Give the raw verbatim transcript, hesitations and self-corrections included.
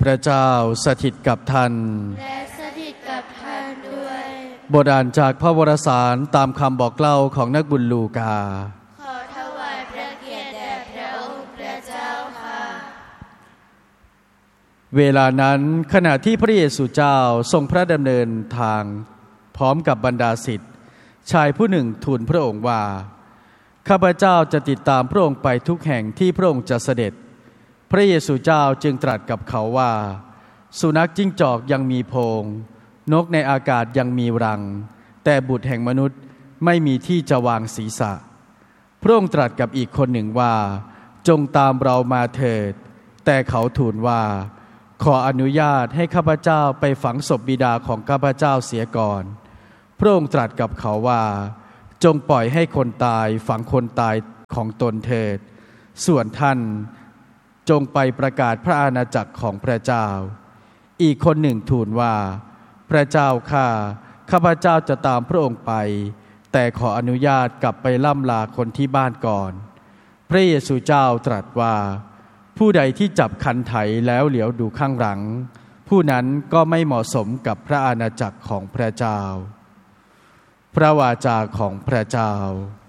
พระเจ้าสถิตกับท่านและสถิตกับท่านด้วยบทอ่านจากพระวรสารตามคำบอกเล่าของนักบุญลูกาขอถวายพระเกียรติแด่พระองค์พระเจ้าค่ะเวลานั้นขณะที่พระเยซูเจ้าทรงพระดำเนินทางพร้อมกับบรรดาศิษย์ชายผู้หนึ่งทูลพระองค์ว่าข้าพเจ้าจะติดตามพระองค์ไปทุกแห่งที่พระองค์จะเสด็จพระเยซูเจ้าจึงตรัสกับเขาว่าสุนัขจิ้งจอกยังมีโพรงนกในอากาศยังมีรังแต่บุตรแห่งมนุษย์ไม่มีที่จะวางศีรษะพระองค์ตรัสกับอีกคนหนึ่งว่าจงตามเรามาเถิดแต่เขาทูลว่าขออนุญาตให้ข้าพเจ้าไปฝังศพบิดาของข้าพเจ้าเสียก่อนพระองค์ตรัสกับเขาว่าจงปล่อยให้คนตายฝังคนตายของตนเถิดส่วนท่านจงไปประกาศพระอาณาจักรของพระเจ้าอีกคนหนึ่งทูลว่าพระเจ้าข้าข้าพเจ้าจะตามพระองค์ไปแต่ขออนุญาตกลับไปล่ำลาคนที่บ้านก่อนพระเยซูเจ้าตรัสว่าผู้ใดที่จับคันไถแล้วเหลียวดูข้างหลังผู้นั้นก็ไม่เหมาะสมกับพระอาณาจักรของพระเจ้าพระวาจาของพระเจ้า